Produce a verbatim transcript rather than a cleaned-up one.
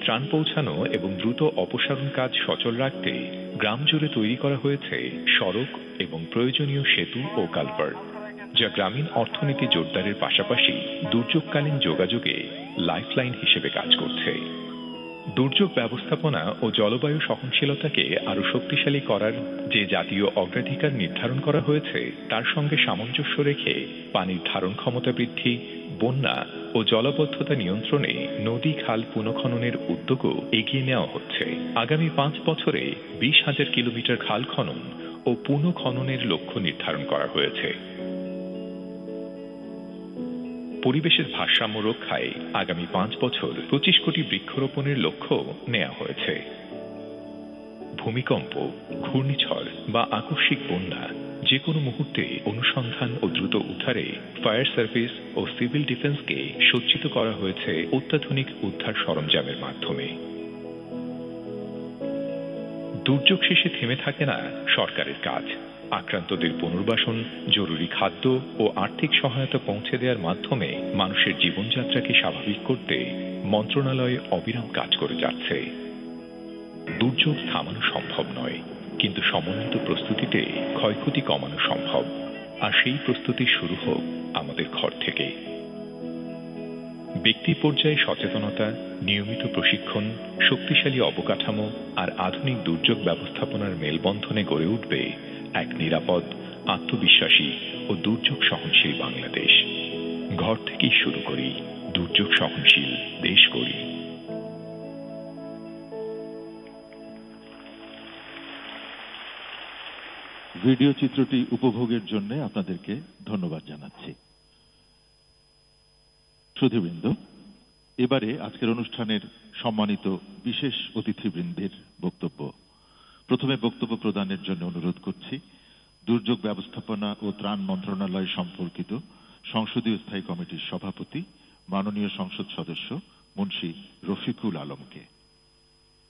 ত্রাণ পৌঁছানো এবং দ্রুত অপসারণ কাজ সচল রাখতে গ্রাম জুড়ে তৈরি করা হয়েছে সড়ক এবং প্রয়োজনীয় সেতু ও কালভার্ট, যা গ্রামীণ অর্থনীতি জোরদারের পাশাপাশি দুর্যোগকালীন যোগাযোগে লাইফলাইন হিসেবে কাজ করছে। দুর্যোগ ব্যবস্থাপনা ও জলবায়ু সহনশীলতাকে আরও শক্তিশালী করার যে জাতীয় অগ্রাধিকার নির্ধারণ করা হয়েছে তার সঙ্গে সামঞ্জস্য রেখে পানির ধারণ ক্ষমতা বৃদ্ধি, বন্যা ও জলাবদ্ধতা নিয়ন্ত্রণে নদী খাল পুনঃখননের উদ্যোগও এগিয়ে নেওয়া হচ্ছে। আগামী পাঁচ বছরে বিশ হাজার কিলোমিটার খাল খনন ও পুনঃখননের লক্ষ্য নির্ধারণ করা হয়েছে। পরিবেশের ভারসাম্য রক্ষায় আগামী পাঁচ বছর পঁচিশ কোটি বৃক্ষরোপণের লক্ষ্য নেওয়া হয়েছে। ভূমিকম্প, ঘূর্ণিঝড় বা আকস্মিক বন্যা যে কোনো মুহূর্তে অনুসন্ধান ও দ্রুত উদ্ধারে ফায়ার সার্ভিস ও সিভিল ডিফেন্সকে সজ্জিত করা হয়েছে অত্যাধুনিক উদ্ধার সরঞ্জামের মাধ্যমে। দুর্যোগ শেষে থেমে থাকে না সরকারের কাজ। আক্রান্তদের পুনর্বাসন, জরুরি খাদ্য ও আর্থিক সহায়তা পৌঁছে দেওয়ার মাধ্যমে মানুষের জীবনযাত্রাকে স্বাভাবিক করতে মন্ত্রণালয় অবিরাম কাজ করে যাচ্ছে। দুর্যোগ থামানো সম্ভব নয়, কিন্তু সমন্বিত প্রস্তুতিতে ক্ষয়ক্ষতি কমানো সম্ভব। আর সেই প্রস্তুতি শুরু হোক আমাদের ঘর থেকে। ব্যক্তি পর্যায়ে সচেতনতা, নিয়মিত প্রশিক্ষণ, শক্তিশালী অবকাঠামো আর আধুনিক দুর্যোগ ব্যবস্থাপনার মেলবন্ধনে গড়ে উঠবে এক নিরাপদ, আত্মবিশ্বাসী ও দুর্যোগ সহনশীল বাংলাদেশ। ঘর থেকেই শুরু করি, দুর্যোগ সহনশীল দেশ গড়ি। ভিডিও চিত্রটি উপভোগের জন্য আপনাদেরকে ধন্যবাদ জানাচ্ছি। সুধীবৃন্দ, এবারে আজকের অনুষ্ঠানের সম্মানিত বিশেষ অতিথিবৃন্দের বক্তব্য। প্রথমে বক্তব্য প্রদানের জন্য অনুরোধ করছি দুর্যোগ ব্যবস্থাপনা ও ত্রাণ মন্ত্রণালয় সম্পর্কিত সংসদীয় স্থায়ী কমিটির সভাপতি মাননীয় সংসদ সদস্য মুন্সি রফিকুল আলমকে।